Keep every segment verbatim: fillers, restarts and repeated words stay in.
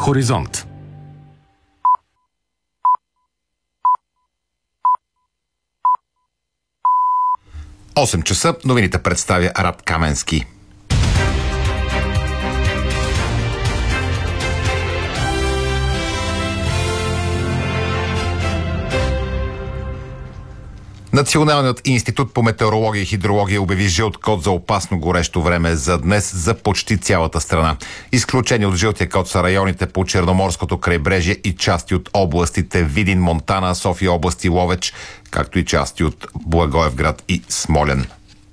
Хоризонт. осем часа. Новините представя Араб Каменски. Националният институт по метеорология и хидрология обяви жълт код за опасно горещо време за днес за почти цялата страна. Изключение от жълтия код са районите по Черноморското крайбрежие и части от областите Видин, Монтана, София област и Ловеч, както и части от Благоевград и Смолян.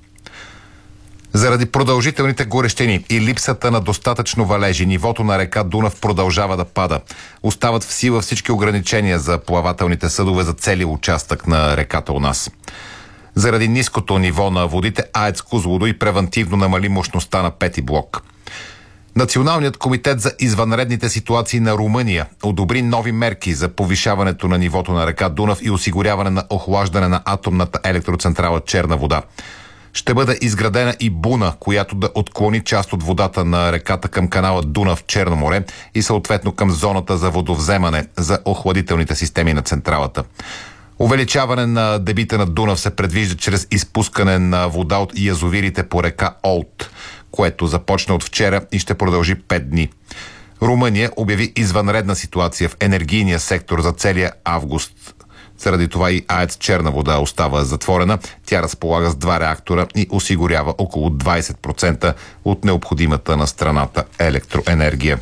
Заради продължителните горещини и липсата на достатъчно валежи, нивото на река Дунав продължава да пада. Остават в сила всички ограничения за плавателните съдове за цели участък на реката у нас. Заради ниското ниво на водите, АЕЦ Козлодуй превантивно намали мощността на пети блок. Националният комитет за извънредните ситуации на Румъния одобри нови мерки за повишаването на нивото на река Дунав и осигуряване на охлаждане на атомната електроцентрала Черна вода. Ще бъде изградена и буна, която да отклони част от водата на реката към канала Дунав Черно море и съответно към зоната за водовземане за охладителните системи на централата. Увеличаване на дебита на Дунав се предвижда чрез изпускане на вода от язовирите по река Олт, което започна от вчера и ще продължи пет дни. Румъния обяви извънредна ситуация в енергийния сектор за целия август. Заради това и АЕЦ Черна вода остава затворена. Тя разполага с два реактора и осигурява около двадесет процента от необходимата на страната електроенергия.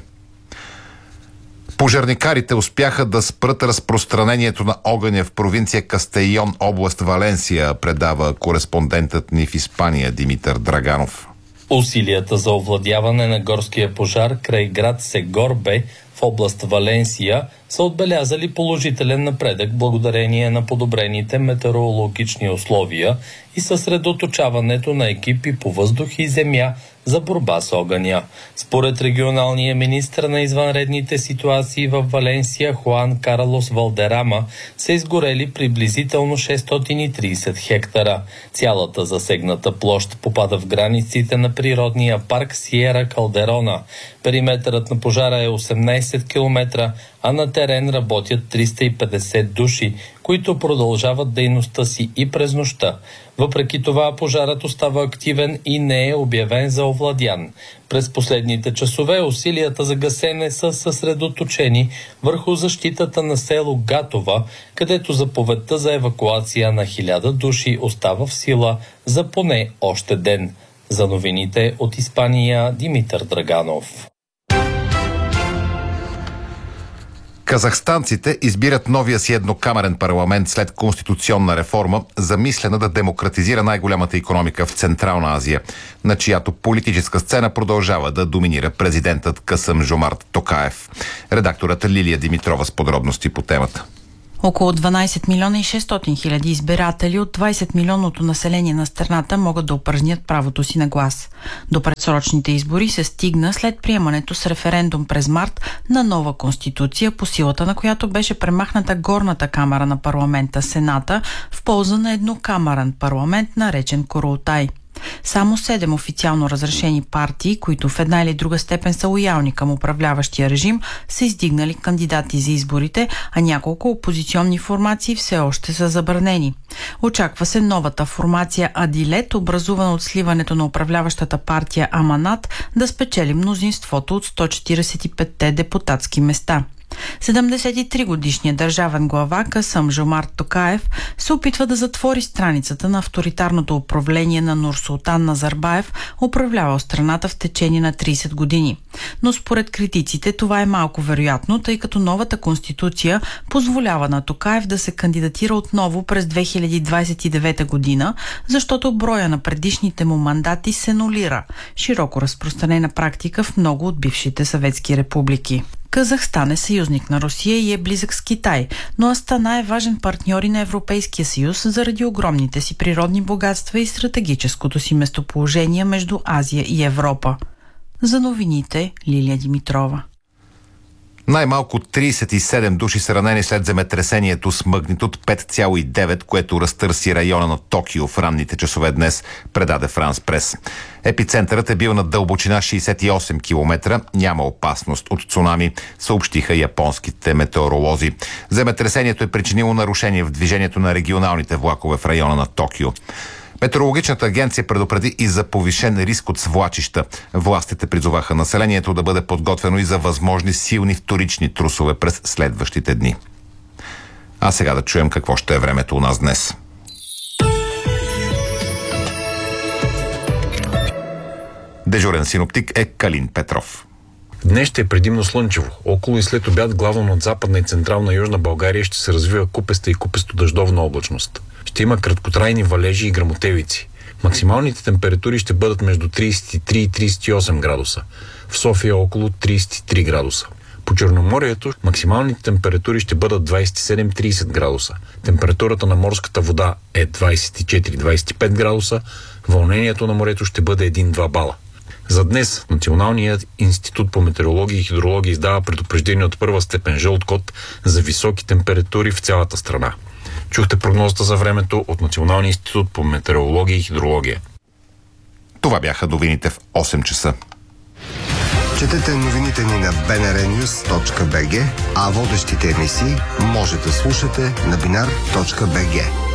Пожарникарите успяха да спрат разпространението на огъня в провинция Кастейон, област Валенсия, предава кореспондентът ни в Испания Димитър Драганов. Усилията за овладяване на горския пожар край град Сегорбе в област Валенсия са отбелязали положителен напредък благодарение на подобрените метеорологични условия и съсредоточаването на екипи по въздух и земя за борба с огъня. Според регионалния министър на извънредните ситуации в Валенсия Хуан Карлос Валдерама са изгорели приблизително шестстотин и тридесет хектара. Цялата засегната площ попада в границите на природния парк Сиера Калдерона. Периметърът на пожара е осемнадесет километра, а на терен работят триста и петдесет души, които продължават дейността си и през нощта. Въпреки това, пожарът остава активен и не е обявен за овладян. През последните часове усилията за гасене са съсредоточени върху защитата на село Гатова, където заповедта за евакуация на хиляда души остава в сила за поне още ден. За новините от Испания Димитър Драганов. Казахстанците избират новия си еднокамерен парламент след конституционна реформа, замислена да демократизира най-голямата икономика в Централна Азия, на чиято политическа сцена продължава да доминира президентът Касъм-Жомарт Токаев. Редакторът Лилия Димитрова с подробности по темата. Около дванадесет милиона и шестстотин хиляди избиратели от двадесет милионното население на страната могат да упражнят правото си на глас. До предсрочните избори се стигна след приемането с референдум през март на нова конституция, по силата на която беше премахната горната камара на парламента Сената в полза на еднокамерен парламент, наречен Курултай. Само седем официално разрешени партии, които в една или друга степен са лоялни към управляващия режим, са издигнали кандидати за изборите, а няколко опозиционни формации все още са забранени. Очаква се новата формация Адилет, образувана от сливането на управляващата партия Аманат, да спечели мнозинството от сто четиридесет и петте депутатски места. седемдесет и три годишният държавен глава Касъм-Жомарт Токаев се опитва да затвори страницата на авторитарното управление на Нурсултан Назарбаев, управлявал страната в течение на тридесет години. Но според критиците това е малко вероятно, тъй като новата конституция позволява на Токаев да се кандидатира отново през две хиляди двадесет и девета година, защото броя на предишните му мандати се нулира, широко разпространена практика в много от бившите съветски републики. Казахстан е съюзник на Русия и е близък с Китай, но Астана е важен партньор и на Европейския съюз заради огромните си природни богатства и стратегическото си местоположение между Азия и Европа. За новините Лилия Димитрова. Най-малко тридесет и седем души са ранени след земетресението с магнитуд пет цяло и девет, което разтърси района на Токио в ранните часове днес, предаде Франс Прес. Епицентърът е бил на дълбочина шейсет и осем километра. Няма опасност от цунами, съобщиха японските метеоролози. Земетресението е причинило нарушение в движението на регионалните влакове в района на Токио. Метеорологичната агенция предупреди и за повишен риск от свлачища. Властите призоваха населението да бъде подготвено и за възможни силни вторични трусове през следващите дни. А сега да чуем какво ще е времето у нас днес. Дежурен синоптик е Калин Петров. Днес ще е предимно слънчево. Около и след обяд главно над западна и централна Южна България ще се развива купеста и купесто-дъждовна облачност. Ще има краткотрайни валежи и гръмотевици. Максималните температури ще бъдат между тридесет и три и тридесет и осем градуса. В София около тридесет и три градуса. По Черноморието максималните температури ще бъдат двадесет и седем до тридесет градуса. Температурата на морската вода е двадесет и четири до двадесет и пет градуса. Вълнението на морето ще бъде един до два бала. За днес Националният институт по метеорология и хидрология издава предупреждение от първа степен жълт код за високи температури в цялата страна. Чухте прогнозата за времето от Националния институт по метеорология и хидрология. Това бяха новините в осем часа. Четете новините ни на би ен ар нюз точка би джи, а водещите емисии може да слушате на бинар точка би джи.